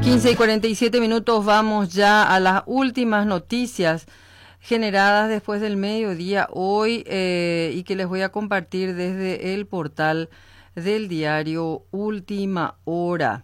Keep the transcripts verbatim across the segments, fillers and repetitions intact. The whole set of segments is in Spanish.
quince y cuarenta y siete minutos, vamos ya a las últimas noticias generadas después del mediodía hoy eh, y que les voy a compartir desde el portal del diario Última Hora.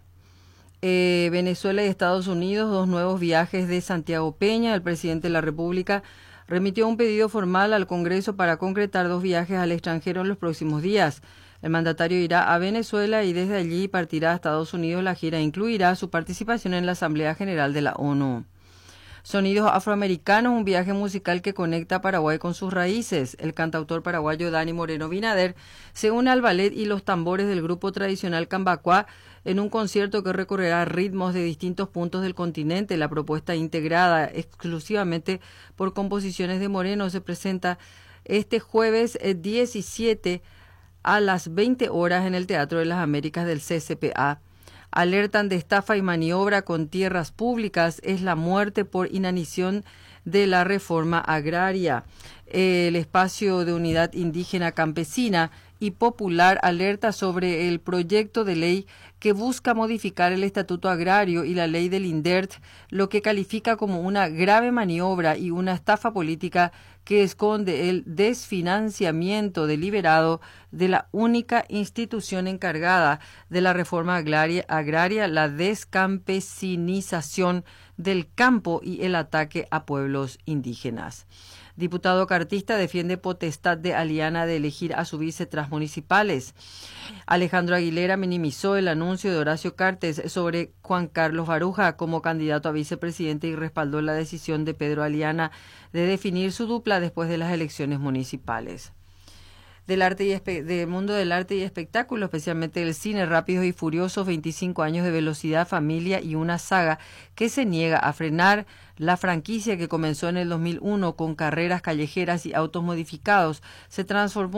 Eh, Venezuela y Estados Unidos, dos nuevos viajes de Santiago Peña. El presidente de la República remitió un pedido formal al Congreso para concretar dos viajes al extranjero en los próximos días. El mandatario irá a Venezuela y desde allí partirá a Estados Unidos. La gira incluirá su participación en la Asamblea General de la ONU. Sonidos afroamericanos, un viaje musical que conecta a Paraguay con sus raíces. El cantautor paraguayo Dani Moreno Binader se une al ballet y los tambores del grupo tradicional Cambacuá en un concierto que recorrerá ritmos de distintos puntos del continente. La propuesta, integrada exclusivamente por composiciones de Moreno, se presenta este jueves diecisiete a las veinte horas en el Teatro de las Américas del C C P A. Alertan de estafa y maniobra con tierras públicas. Es la muerte por inanición de la reforma agraria. El espacio de unidad indígena campesina y popular alerta sobre el proyecto de ley que busca modificar el estatuto agrario y la ley del INDERT, lo que califica como una grave maniobra y una estafa política que esconde el desfinanciamiento deliberado de la única institución encargada de la reforma agraria, agraria, la descampesinización del campo y el ataque a pueblos indígenas. Diputado cartista defiende potestad de Aliana de elegir a su vice transmunicipales. Alejandro Aguilera minimizó el anuncio de Horacio Cartes sobre Juan Carlos Baruja como candidato a vicepresidente y respaldó la decisión de Pedro Aliana de definir su dupla después de las elecciones municipales. Del arte y espe- del mundo del arte y espectáculo, especialmente del cine, Rápidos y Furiosos, veinticinco años de velocidad, familia y una saga que se niega a frenar. La franquicia, que comenzó en el dos mil uno con carreras callejeras y autos modificados, se transformó